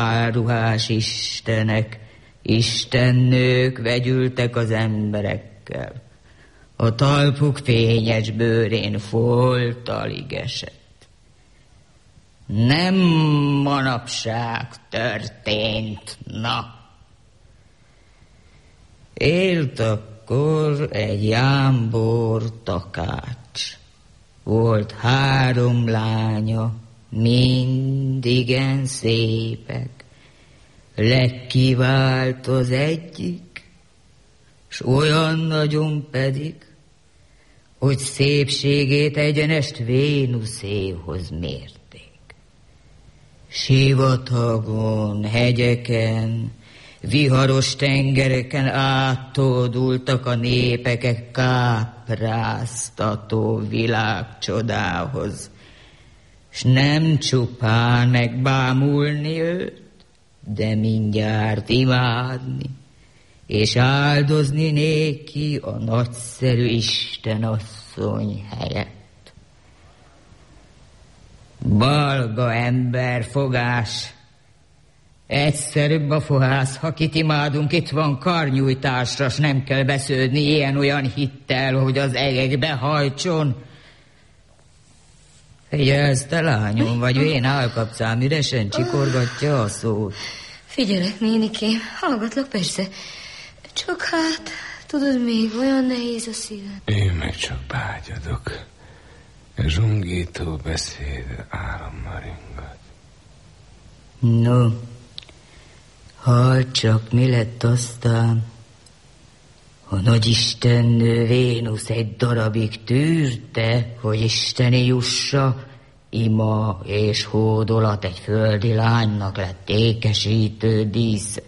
Áruhás istenek, istennők vegyültek az emberekkel. A talpuk fényes bőrén folt alig esett. Nem manapság történt, na. Élt akkor egy jámbor takács. Volt 3 lánya, mind igen szépek. Legkivált az egyik, s olyan nagyon pedig, hogy szépségét egyenest Vénuszéhoz mérték. Sivatagon, hegyeken, viharos tengereken áttódultak a népek kápráztató világcsodához, s nem csupán megbámulni őt, de mindjárt imádni, és áldozni néki a nagyszerű istenasszony helyett. Balga emberfogás, egyszerűbb a fohász, ha kit imádunk, itt van karnyújtásra, s nem kell besződni ilyen-olyan hittel, hogy az egekbe hajtson. Figyelsz, te lányom, vagy én állkapcám üresen csikorgatja a szót. Figyelek, nénikém, hallgatlak persze. Csak hát, tudod, még olyan nehéz a szívem. Én meg csak bágyadok. A zsungító beszéd álommal ringat. No, halld csak, mi lett aztán. A nagyistennő Vénusz egy darabig tűrte, hogy isteni jussa, ima és hódolat egy földi lánynak lett ékesítő dísz.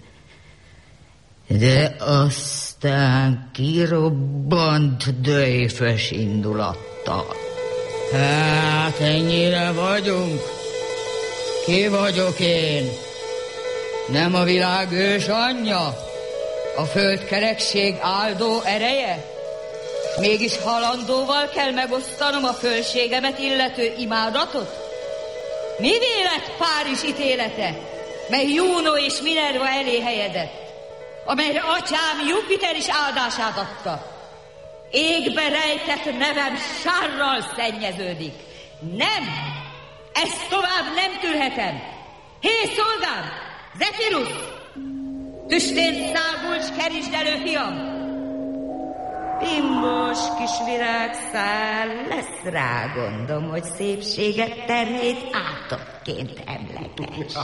De aztán kirobbant döjfös indulattal. Hát ennyire vagyunk. Ki vagyok én? Nem a világ ős anyja? A földkerekség áldó ereje? Mégis halandóval kell megosztanom a fölségemet illető imádatot? Mi vélet Párizs ítélete, mely Juno és Minerva elé helyedett, amelyre atyám Jupiter is áldását adta? Égbe rejtett nevem sárral szennyeződik. Nem! Ezt tovább nem tűrhetem. Hé, szolgám! Zephirus! Tüstén szágulcs, kerítsd elő, fiam! Pimbos kis virágszál, lesz rá gondom, hogy szépséget terhét átokként emleges.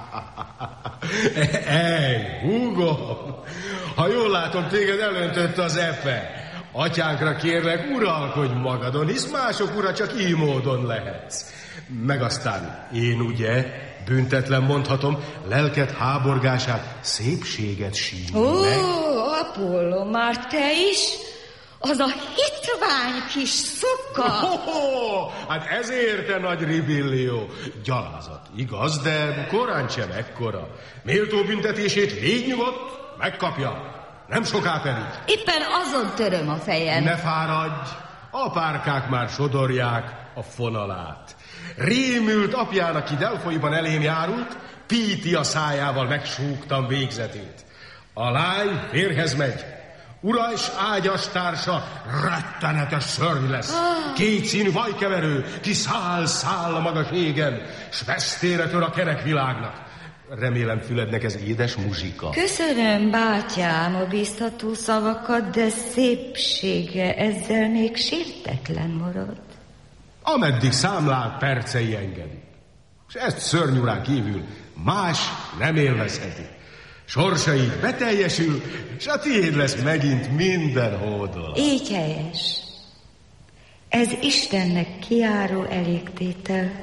Ej, húgom! Ha jól látom, téged elöntött az epe. Atyánkra kérlek, uralkodj magadon, hisz mások ura csak így módon lehetsz. Meg aztán én ugye, büntetlen mondhatom, lelked háborgását, szépséget sínlek. Ó, Apollo, már te is? Az a hitvány kis szuka. Hát ezért te nagy ribillió. Gyalázat, igaz, de korán sem ekkora. Méltó büntetését légy nyugodt, megkapja. Nem soká pedig. Éppen azon töröm a fejem. Ne fáradj, apárkák már sodorják a fonalát. Rémült apján, aki Delfoiban elém járult, píti a szájával megsúgtam végzetét. A lány férhez megy. Ura és ágyastársa rettenetes szörny lesz. Kétszínű vajkeverő, ki száll a magas égen, s vesztére tör a kerek világnak. Remélem fülednek ez édes muzsika. Köszönöm, bátyám, a bíztató szavakat, de szépsége ezzel még sértetlen marad. Ameddig számlát percei engedik. És ezt szörnyúrán kívül más nem élvezheti. Sorsa így beteljesül, és a tiéd lesz megint minden hódolat. Így helyes. Ez Istennek kijáró elégtétel.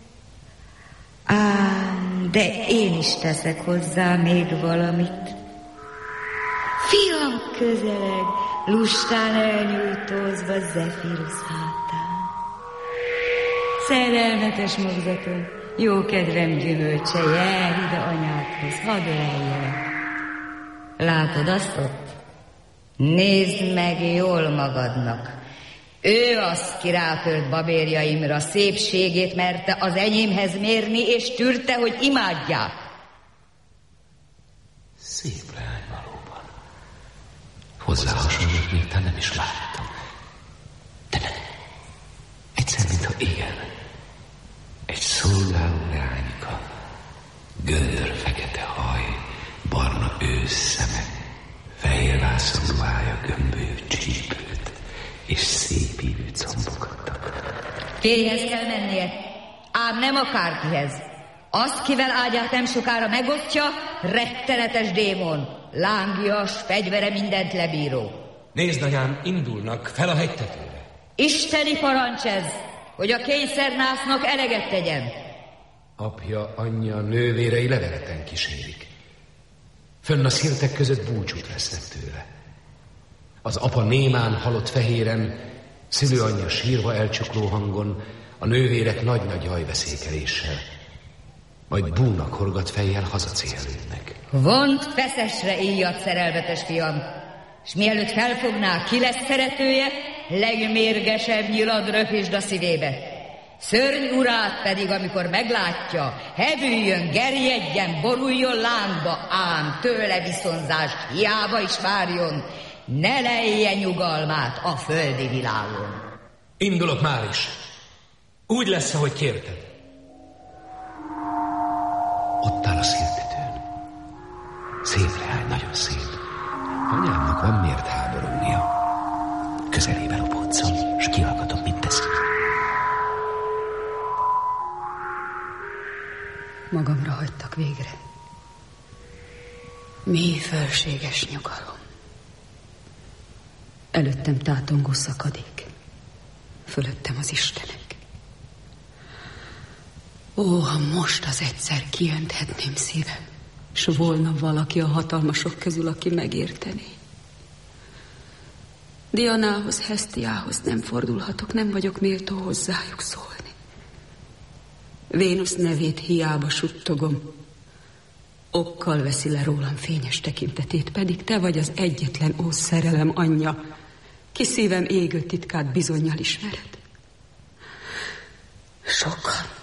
Ám, de én is teszek hozzá még valamit. Fiam közeleg, lustán elnyújtózva Zephirus hátán. Szerelmetes magzatom, jó kedvem gyümölcse, jár ide anyádhoz, hadd öleljelek. Látod azt ott? Nézd meg jól magadnak. Ő az, ki rátölt babérjaimra, szépségét merte az enyémhez mérni, és tűrte, hogy imádják. Szép leány valóban. Hozzá hasonlót miután nem is láttam. De nem. Egyszer, mintha él. Egy szolgáló leányka. Göndör fekete haj, barna ősszeme, fehér vászonruhája gömbölyű csípőt, és szép ívű combokat. Férjhez kell mennie, ám nem akárkihez. Azt, kivel ágyát nem sokára megosztja, rettenetes démon, lángjas, fegyvere mindent lebíró. Nézd, anyám, indulnak fel a hegytetőre. Isteni parancs ez, hogy a kényszernásznak eleget tegyen. Apja, anyja, nővérei leveleten kísérik. Fönn a szirtek között búcsút vesznek tőle. Az apa némán halott fehéren, szülőanyja sírva elcsukló hangon, a nővérek nagy-nagy jajveszékeléssel. Majd búnak horgat fejjel hazacélődnek. Vont feszesre íjat, szerelmetes fiam, és mielőtt felfogná, ki lesz szeretője, legmérgesebb nyilat röpítsd a szívébe. Szörny urát pedig, amikor meglátja, hevüljön, gerjedjen, boruljon lángba, ám tőle viszonzást hiába is várjon, ne lejje nyugalmát a földi világon. Indulok már is. Úgy lesz, ahogy kérted. Ott áll a széltetőn. Szép leány, nagyon szép. Anyámnak van miért háborognia. Közelébe lopódzom, s kihallgatom, mit tesz. Magamra hagytak végre. Mély fölséges nyugalom. Előttem tátongó szakadék. Fölöttem az Istenek. Ó, ha most az egyszer kiönthetném szívem, s volna valaki a hatalmasok közül, aki megértené. Dianához, Hesztiához nem fordulhatok, nem vagyok méltó hozzájuk szólni. Vénusz nevét hiába suttogom. Okkal veszi le rólam fényes tekintetét, pedig te vagy az egyetlen ó szerelem anyja, ki szívem égő titkát bizonnyal ismered. Sokkal